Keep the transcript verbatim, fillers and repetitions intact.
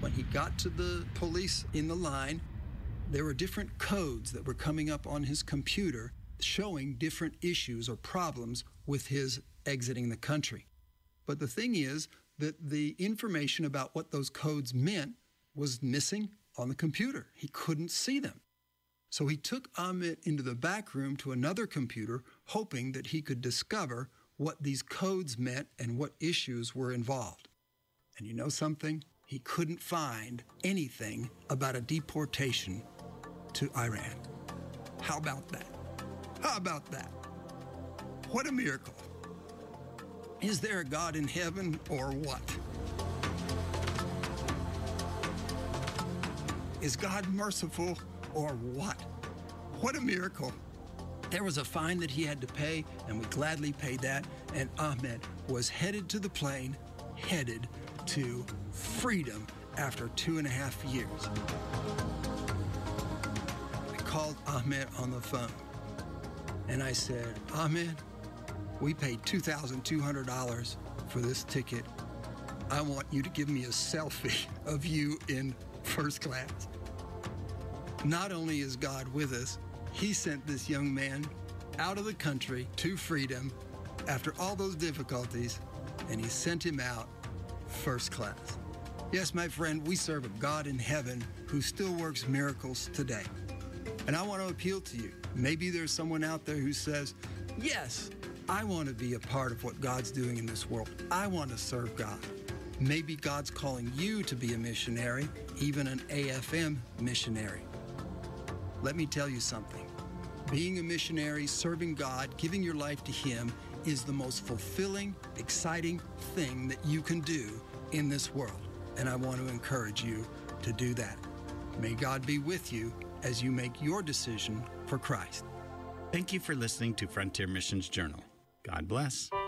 When he got to the police in the line, there were different codes that were coming up on his computer showing different issues or problems with his exiting the country. But the thing is that the information about what those codes meant was missing on the computer. He couldn't see them. So he took Ahmet into the back room to another computer, hoping that he could discover what these codes meant and what issues were involved. And you know something? He couldn't find anything about a deportation to Iran. How about that? How about that? What a miracle. Is there a God in heaven or what? Is God merciful or what? What a miracle. There was a fine that he had to pay, and we gladly paid that, and Ahmet was headed to the plane, headed to freedom after two and a half years. I called Ahmet on the phone, and I said, Ahmet, we paid two thousand two hundred dollars for this ticket. I want you to give me a selfie of you in first class. Not only is God with us, he sent this young man out of the country to freedom after all those difficulties, and he sent him out first class. Yes, my friend, we serve a God in heaven who still works miracles today. And I want to appeal to you. Maybe there's someone out there who says, yes, I want to be a part of what God's doing in this world. I want to serve God. Maybe God's calling you to be a missionary, even an A F M missionary. Let me tell you something. Being a missionary, serving God, giving your life to Him is the most fulfilling, exciting thing that you can do in this world. And I want to encourage you to do that. May God be with you as you make your decision for Christ. Thank you for listening to Frontier Missions Journal. God bless.